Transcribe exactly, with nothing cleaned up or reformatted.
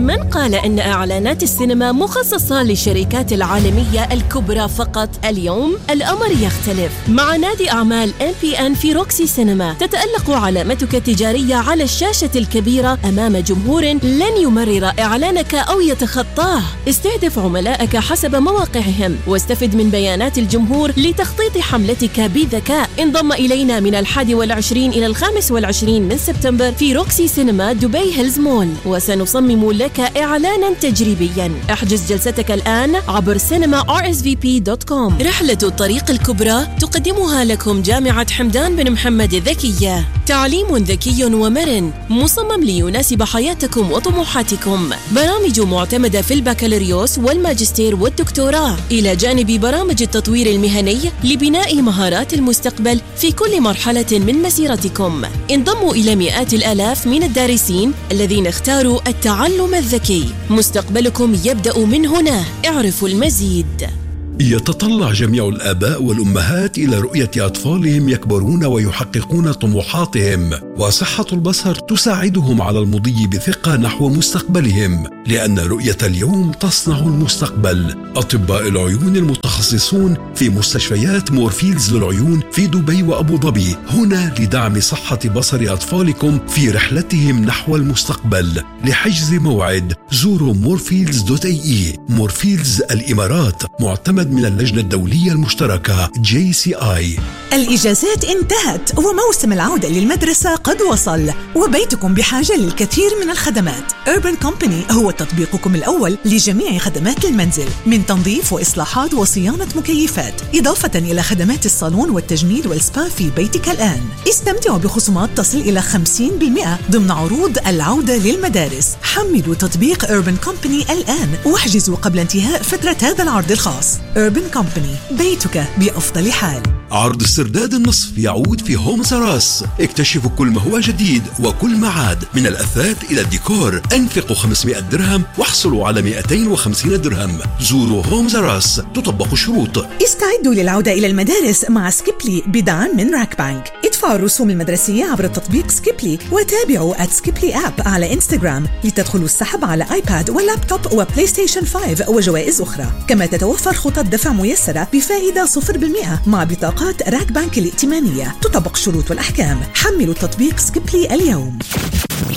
من قال أن إعلانات السينما مخصصة للشركات العالمية الكبرى فقط؟ اليوم الأمر يختلف. مع نادي أعمال إم بي إن في روكسي سينما تتألق علامتك التجارية على الشاشة الكبيرة أمام جمهور لن يمرر إعلانك أو يتخطاه. استهدف عملائك حسب مواقعهم واستفد من بيانات الجمهور لتخطيط حملتك بذكاء. انضم إلينا من الحادي والعشرين إلى الخامس والعشرين من سبتمبر في روكسي سينما دبي هيلز مول، وسنصمم لك إعلانا تجريبيا. احجز جلستك الآن عبر سينما آر إس في بي دوت كوم. رحلة الطريق الكبرى تقدمها لكم جامعة حمدان بن محمد الذكية، تعليم ذكي ومرن مصمم ليناسب حياتكم وطموحاتكم. برامج معتمدة في البكالوريوس والماجستير والدكتوراه، إلى جانب برامج التطوير المهني لبناء مهارات المستقبل في كل مرحلة من مسيرتكم. انضموا إلى مئات الآلاف من الدارسين الذين اختاروا التعلم الذكي. مستقبلكم يبدأ من هنا. اعرفوا المزيد. يتطلع جميع الآباء والأمهات إلى رؤية أطفالهم يكبرون ويحققون طموحاتهم، وصحة البصر تساعدهم على المضي بثقة نحو مستقبلهم، لأن رؤية اليوم تصنع المستقبل. أطباء العيون المتخصصون في مستشفيات مورفيلز للعيون في دبي وأبو ظبي هنا لدعم صحة بصر أطفالكم في رحلتهم نحو المستقبل. لحجز موعد زوروا مورفيلز دوت اي اي. مورفيلز الإمارات، معتمد من اللجنة الدولية المشتركة جي سي آي. الإجازات انتهت وموسم العودة للمدرسة قد وصل، وبيتكم بحاجة للكثير من الخدمات. Urban Company هو تطبيقكم الأول لجميع خدمات المنزل، من تنظيف وإصلاحات وصيانة مكيفات، إضافة إلى خدمات الصالون والتجميل والسبا في بيتك الآن. استمتعوا بخصومات تصل إلى خمسين بالمئة ضمن عروض العودة للمدارس. حملوا تطبيق Urban Company الآن واحجزوا قبل انتهاء فترة هذا العرض الخاص. Urban Company، بيتك بأفضل حال. عرض استرداد النصف يعود في هومز راس. اكتشفوا كل ما هو جديد وكل ما عاد، من الأثاث إلى الديكور. انفقوا خمسمائة درهم واحصلوا على مئتين وخمسين درهم. زوروا هومز راس، تطبق الشروط. استعدوا للعودة إلى المدارس مع سكيبلي بدعم من راك بانك. ادفعوا الرسوم المدرسية عبر التطبيق سكيبلي، وتابعوا at سكيبلي آب على إنستغرام لتدخلوا السحب على آيباد واللابتوب وبلاي ستيشن خمسة وجوائز أخرى. كما تتوفر خطط دفع ميسرة بفائدة صفر بالمئة مع بطاقات راك بانك الائتمانية. تطبق الشروط والأحكام. حملوا تطبيق سكيبلي اليوم.